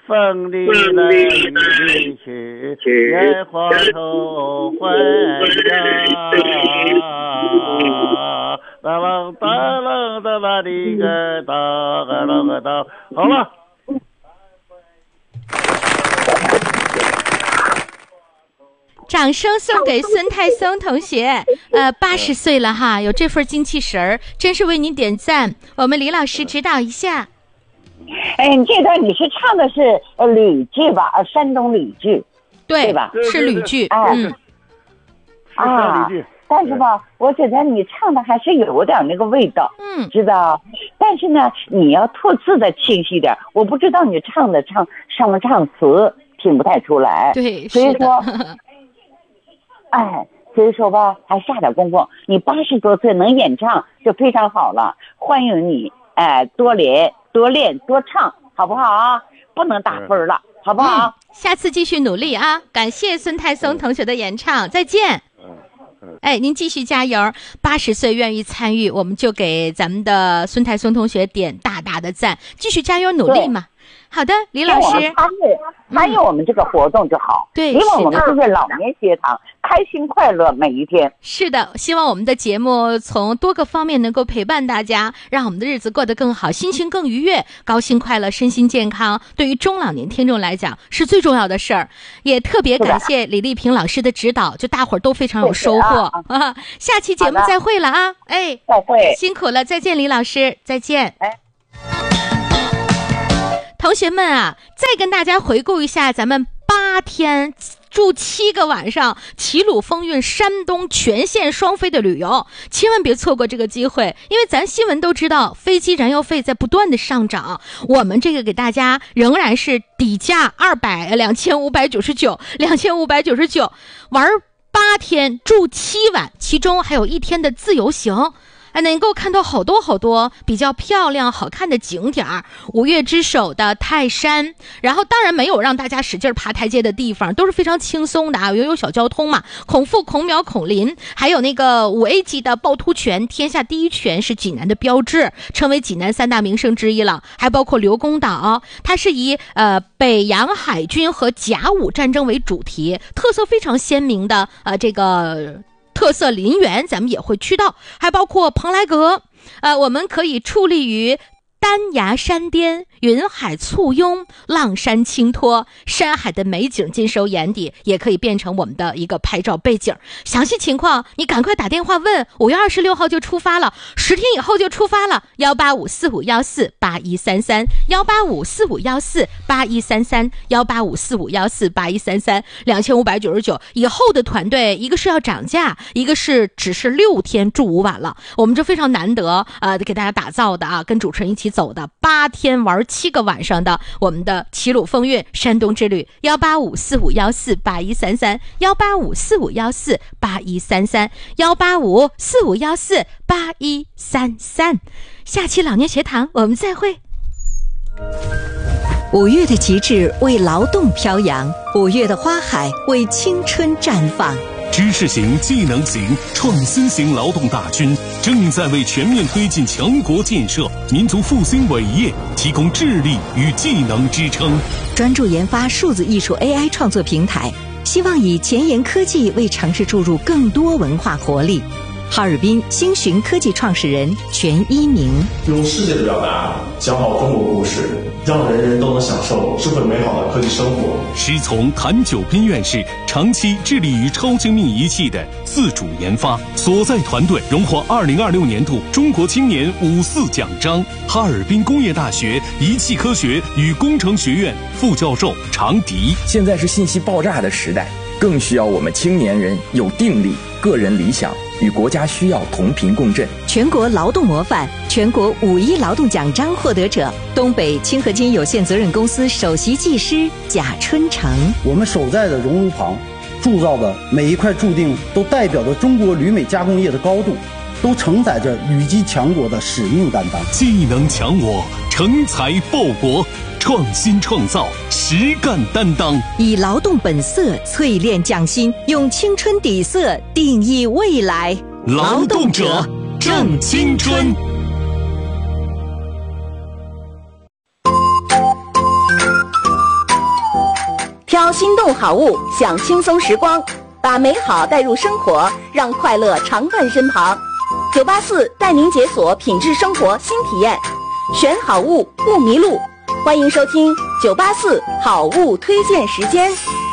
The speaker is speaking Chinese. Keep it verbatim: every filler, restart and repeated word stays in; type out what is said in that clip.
风里来雨里去，野花头回家。哒啷哒啷哒啦哩个哒个啷个哒，好了。 掌声送给孙太松同学，呃，八十岁了哈，有这份精气神儿，真是为您点赞。我们李老师指导一下。 哎，这段你是唱的是呃吕剧吧？呃，山东吕剧， 对, 对吧？ 是吕剧， 哎、 嗯， 啊，但是吧，我觉得你唱的还是有点那个味道， 嗯， 知道？但是呢，你要吐字的清晰点，我不知道你唱的唱唱不唱词，听不太出来。 对， 所以说，哎，所以说吧，还下点功夫。你八十多岁能演唱就非常好了，欢迎你，哎，多练多练多唱，好不好？不能打分了，好不好？ 嗯，下次继续努力啊！感谢孙太松同学的演唱，再见。哎，您继续加油！八十岁愿意参与，我们就给咱们的孙太松同学点大大的赞，继续加油努力嘛。好的，李老师， 参与参与我们这个活动就好。 对， 因为我们就是老年学堂，开心快乐每一天。 是的，希望我们的节目从多个方面能够陪伴大家，让我们的日子过得更好，心情更愉悦，高兴快乐，身心健康。对于中老年听众来讲是最重要的事儿。也特别感谢李丽萍老师的指导，就大伙儿都非常有收获啊！下期节目再会了啊！哎， 再会， 辛苦了，再见，李老师，再见。 哎。 同学们啊，再跟大家回顾一下咱们八天住七个晚上齐鲁风韵山东全线双飞的旅游，千万别错过这个机会，因为咱新闻都知道飞机燃油费在不断的上涨，我们这个给大家仍然是底价二百两千五百九十九两千五百九十九，玩八天住七晚，其中还有一天的自由行。能够看到好多好多比较漂亮好看的景点儿，五岳之首的泰山，然后当然没有让大家使劲爬台阶的地方，都是非常轻松的啊，有有小交通嘛，孔父孔庙孔林，还有那个五 A 级的趵突泉，天下第一泉是济南的标志，成为济南三大名胜之一了，还包括刘公岛，它是以呃北洋海军和甲午战争为主题，特色非常鲜明的呃这个特色林园咱们也会去到，还包括蓬莱阁，呃，我们可以矗立于丹崖山巅，云海簇拥，浪山轻托，山海的美景尽收眼底，也可以变成我们的一个拍照背景。详细情况你赶快打电话问，五月二十六号就出发了，十天以后就出发了，幺八五四五幺四八一三三，幺八五四五幺四八一三三，幺八五四五幺四八一三三，两千五百九十九。以后的团队一个是要涨价，一个是只是六天住五晚了，我们这非常难得呃给大家打造的啊，跟主持人一起走的八天玩七个晚上的我们的齐鲁风韵山东之旅，幺八五四五幺四八一三三，幺八五四五幺四八一三三，幺八五四五幺四八一三三。下期老年学堂我们再会。 五月的极致为劳动飘扬，五月的花海为青春绽放。 知识型、技能型、创新型劳动大军正在为全面推进强国建设、民族复兴伟业提供智力与技能支撑。 专注研发数字艺术 A I 创作平台，希望以前沿科技为城市注入更多文化活力。哈尔滨星寻科技创始人全一鸣， 用世界的表达讲好中国故事，让人人都能享受智慧美好的科技生活。 师从谭九斌院士长期致力于超精密仪器的自主研发，所在团队荣获二零二六年度中国青年五四奖章。哈尔滨工业大学仪器科学与工程学院副教授常迪， 现在是信息爆炸的时代，更需要我们青年人有定力、个人理想，与国家需要同频共振。 全国劳动模范、全国五一劳动奖章获得者，东北清河金有限责任公司首席技师贾春成。 我们守在的熔炉旁铸造的每一块铸锭，都代表着中国铝镁加工业的高度，都承载着铝基强国的使命担当。 技能强我，成才报国，创新创造，实干担当， 以劳动本色淬炼匠心，用青春底色定义未来。 劳动者正青春。 挑心动好物，享轻松时光，把美好带入生活，让快乐常伴身旁。九八四带您解锁品质生活新体验，选好物不迷路。欢迎收听九八四好物推荐时间。